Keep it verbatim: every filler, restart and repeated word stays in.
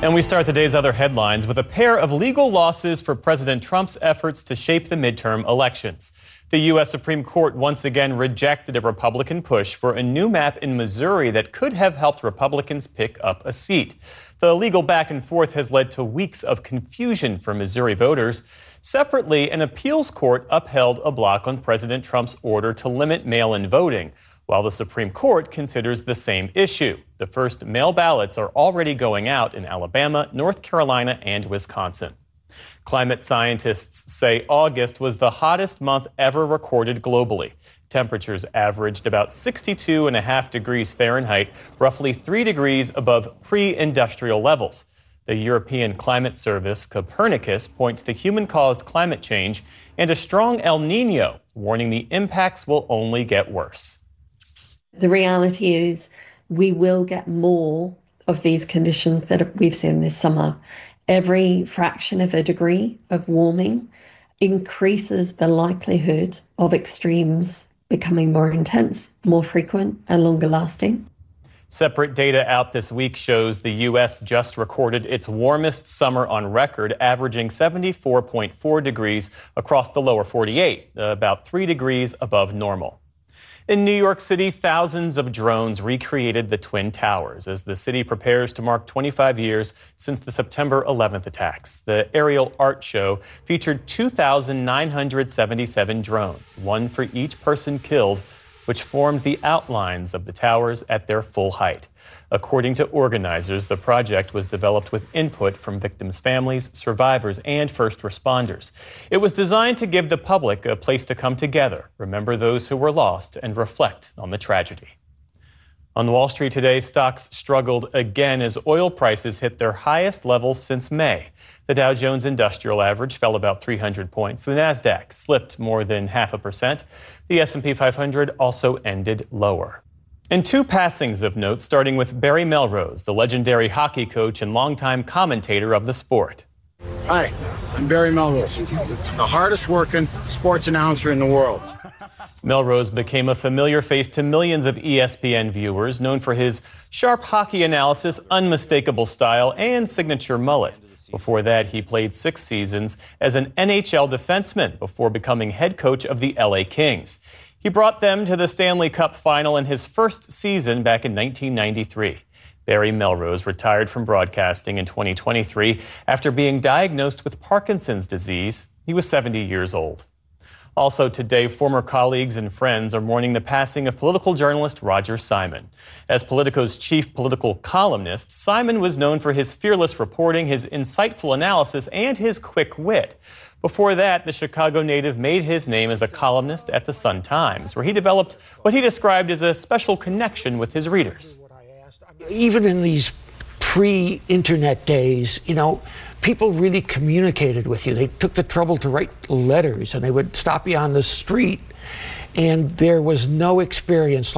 And we start the day's other headlines with a pair of legal losses for President Trump's efforts to shape the midterm elections. The U S Supreme Court once again rejected a Republican push for a new map in Missouri that could have helped Republicans pick up a seat. The legal back and forth has led to weeks of confusion for Missouri voters. Separately, an appeals court upheld a block on President Trump's order to limit mail-in voting, while the Supreme Court considers the same issue. The first mail ballots are already going out in Alabama, North Carolina, and Wisconsin. Climate scientists say August was the hottest month ever recorded globally. Temperatures averaged about sixty-two and a half degrees Fahrenheit, roughly three degrees above pre-industrial levels. The European Climate Service, Copernicus, points to human-caused climate change and a strong El Niño, warning the impacts will only get worse. The reality is we will get more of these conditions that we've seen this summer. Every fraction of a degree of warming increases the likelihood of extremes becoming more intense, more frequent, and longer lasting. Separate data out this week shows the U S just recorded its warmest summer on record, averaging seventy-four point four degrees across the lower forty-eight, about three degrees above normal. In New York City, thousands of drones recreated the Twin Towers as the city prepares to mark twenty-five years since the September eleventh attacks. The aerial art show featured two thousand nine hundred seventy-seven drones, one for each person killed, which formed the outlines of the towers at their full height. According to organizers, the project was developed with input from victims' families, survivors, and first responders. It was designed to give the public a place to come together, remember those who were lost, and reflect on the tragedy. On Wall Street today, stocks struggled again as oil prices hit their highest levels since May. The Dow Jones Industrial Average fell about three hundred points. The Nasdaq slipped more than half a percent. The S and P five hundred also ended lower. And two passings of note, starting with Barry Melrose, the legendary hockey coach and longtime commentator of the sport. Hi, I'm Barry Melrose, the hardest working sports announcer in the world. Melrose became a familiar face to millions of E S P N viewers, known for his sharp hockey analysis, unmistakable style, and signature mullet. Before that, he played six seasons as an N H L defenseman before becoming head coach of the L A Kings. He brought them to the Stanley Cup final in his first season back in nineteen ninety-three. Barry Melrose retired from broadcasting in twenty twenty-three after being diagnosed with Parkinson's disease. He was seventy years old. Also today, former colleagues and friends are mourning the passing of political journalist Roger Simon. As Politico's chief political columnist, Simon was known for his fearless reporting, his insightful analysis, and his quick wit. Before that, the Chicago native made his name as a columnist at the Sun-Times, where he developed what he described as a special connection with his readers. Even in these pre-internet days, you know, people really communicated with you. They took the trouble to write letters, and they would stop you on the street, and there was no experience